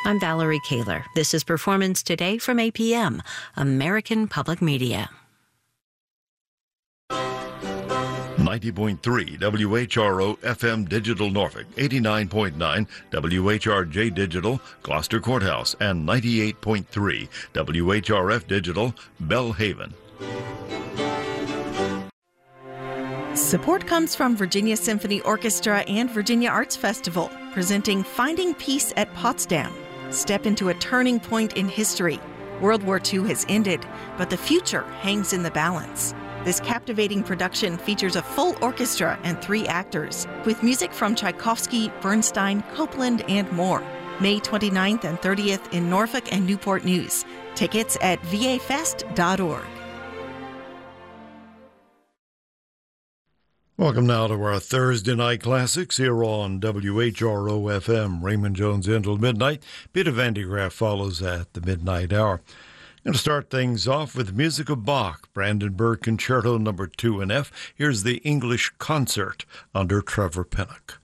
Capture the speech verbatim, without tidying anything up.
I'm Valerie Kaler. This is Performance Today from A P M, American Public Media. ninety point three W H R O F M Digital Norfolk, eighty-nine point nine W H R J Digital Gloucester Courthouse, and ninety-eight point three W H R F Digital Belhaven. Support comes from Virginia Symphony Orchestra and Virginia Arts Festival, presenting Finding Peace at Potsdam. Step into a turning point in history. World War Two has ended, but the future hangs in the balance. This captivating production features a full orchestra and three actors, with music from Tchaikovsky, Bernstein, Copland, and more. May twenty-ninth and thirtieth in Norfolk and Newport News. Tickets at v a fest dot org. Welcome now to our Thursday Night Classics here on W H R O F M. Raymond Jones until midnight. Peter Van de Graaff follows at the midnight hour. I'm going to start things off with music of Bach, Brandenburg Concerto number two in F. Here's the English Concert under Trevor Pinnock.